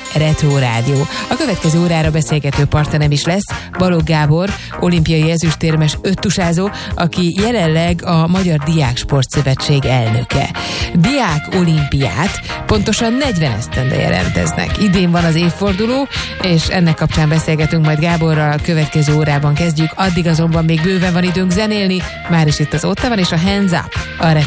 Retro Rádió. A következő órára beszélgető partnerem is lesz Balogh Gábor, olimpiai ezüstérmes öttusázó, aki jelenleg a Magyar Diáksportszövetség elnöke. Diák olimpiát pontosan 40 esztendeje rendeznek. Idén van az évforduló, és ennek kapcsán beszélgetünk majd Gáborral, a következő órában kezdjük, addig azonban még bőven van időnk zenélni, már is itt az Otta van, és a Hands Up, a Retro